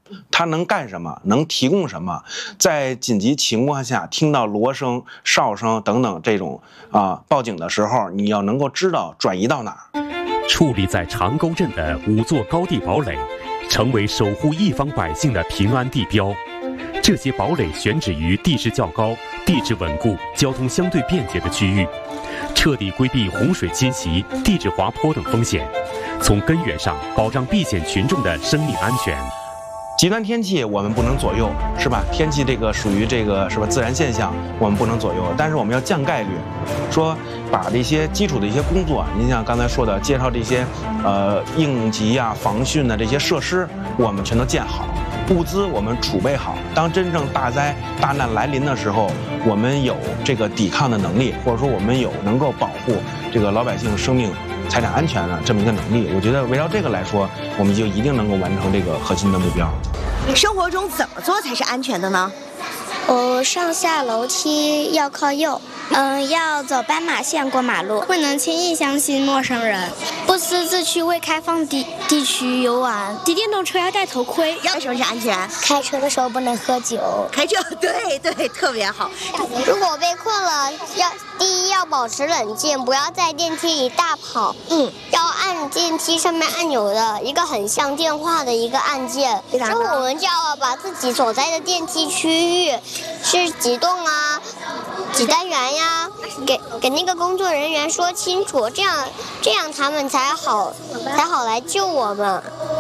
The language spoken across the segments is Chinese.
它能干什么，能提供什么，在紧急情况下听到锣声、哨声等等这种报警的时候，你要能够知道转移到哪儿。 矗立在长沟镇的5座高地堡垒，成为守护一方百姓的平安地标。这些堡垒选址于地势较高、地质稳固、交通相对便捷的区域，彻底规避洪水侵袭、地质滑坡等风险，从根源上保障避险群众的生命安全。 极端天气我们不能左右，是吧？天气这个属于这个是吧自然现象，我们不能左右，但是我们要降概率，说把这些基础的一些工作，您像刚才说的介绍这些应急啊、防汛的这些设施，我们全都建好，物资我们储备好，当真正大灾大难来临的时候，我们有这个抵抗的能力，或者说我们有能够保护这个老百姓生命财产安全的这么一个能力。我觉得围绕这个来说，我们就一定能够完成这个核心的目标。 生活中怎么做才是安全的呢？ 上下楼梯要靠右，要走斑马线过马路，不能轻易相信陌生人，不私自去未开放地区游玩，骑电动车要戴头盔。 为什么是安全？ 开车的时候不能喝酒。 开车，对，特别好。 如果被困了，第一要保持冷静，不要在电梯里大跑。要按电梯上面按钮的一个很像电话的一个按键，之后我们就要把自己所在的电梯区域是几栋啊、几单元呀，给那个工作人员说清楚，这样他们才好来救我们。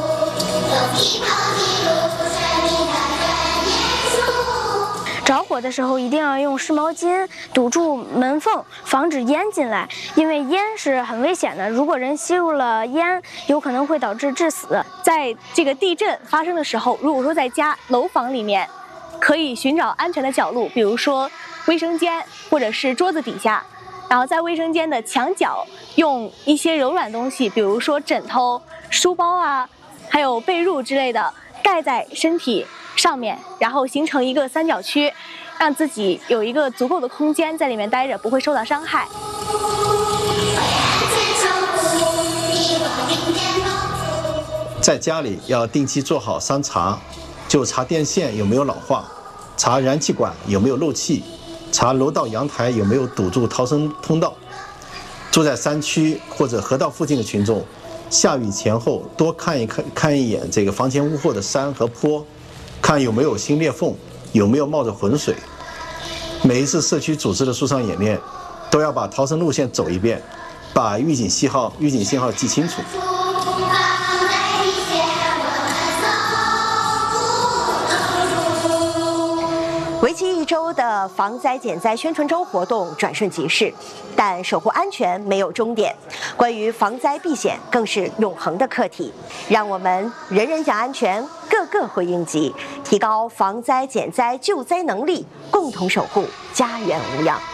着火的时候一定要用湿毛巾堵住门缝，防止烟进来，因为烟是很危险的，如果人吸入了烟，有可能会导致致死。在这个地震发生的时候，如果说在家楼房里面，可以寻找安全的角落，比如说卫生间或者是桌子底下，然后在卫生间的墙角用一些柔软东西，比如说枕头、书包啊，还有被褥之类的盖在身体上面，然后形成一个三角区，让自己有一个足够的空间在里面待着，不会受到伤害。 在家里要定期做好商查，就查电线有没有老化，查燃气管有没有漏气，查楼道阳台有没有堵住逃生通道。住在山区或者河道附近的群众，下雨前后多看一眼这个房前屋后的山和坡，看有没有新裂缝，有没有冒着浑水。每一次社区组织的疏散演练，都要把逃生路线走一遍，把预警信号记清楚。 为期1周的防灾减灾宣传周活动转瞬即逝，但守护安全没有终点。关于防灾避险更是永恒的课题，让我们人人讲安全，个个会应急，提高防灾减灾救灾能力，共同守护家园无恙。